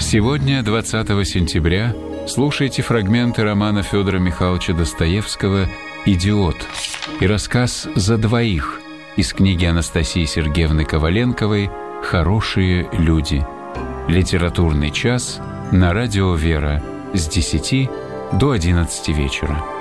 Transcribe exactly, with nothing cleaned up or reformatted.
Сегодня, двадцатого сентября, слушайте фрагменты романа Федора Михайловича Достоевского «Идиот» и рассказ «За двоих» из книги Анастасии Сергеевны Коваленковой «Хорошие люди». Литературный час на радио «Вера» с десяти до одиннадцати вечера.